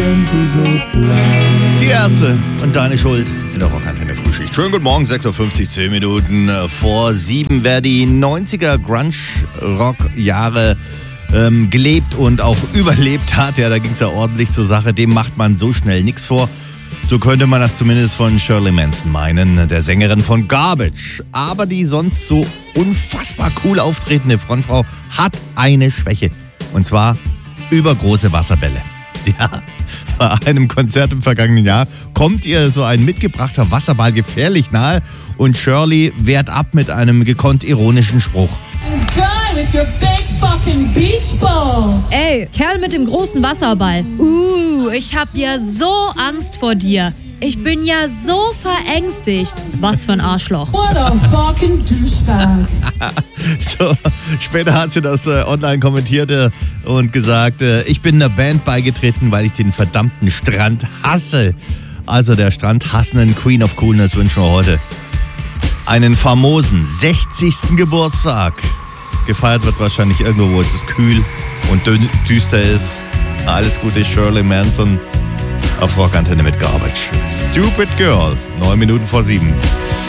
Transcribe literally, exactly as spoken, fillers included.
wenn sie so bleibt. Die Ärzte und deine Schuld in der Rockantenne Frühschicht. Schönen guten Morgen, sechs Uhr fünfzig, zehn Minuten vor sieben. Wer die neunziger Grunge-Rock-Jahre ähm, gelebt und auch überlebt hat, ja, da ging es ja ordentlich zur Sache, dem macht man so schnell nichts vor. So könnte man das zumindest von Shirley Manson meinen, der Sängerin von Garbage. Aber die sonst so unfassbar cool auftretende Frontfrau hat eine Schwäche. Und zwar übergroße Wasserbälle. Ja, bei einem Konzert im vergangenen Jahr kommt ihr so ein mitgebrachter Wasserball gefährlich nahe und Shirley wehrt ab mit einem gekonnt ironischen Spruch. Guy with your big fucking beach ball. Ey, Kerl mit dem großen Wasserball. Uh, ich hab ja so Angst vor dir. Ich bin ja so verängstigt. Was für ein Arschloch. What a fucking douchebag. So, später hat sie das äh, online kommentiert äh, und gesagt, äh, ich bin der Band beigetreten, weil ich den verdammten Strand hasse. Also der strandhassenden Queen of Coolness wünschen wir heute einen famosen sechzigsten Geburtstag. Gefeiert wird wahrscheinlich irgendwo, wo es kühl und dünn, düster ist. Alles Gute, Shirley Manson auf Rockantenne mit Garbage. Stupid Girl, neun Minuten vor sieben.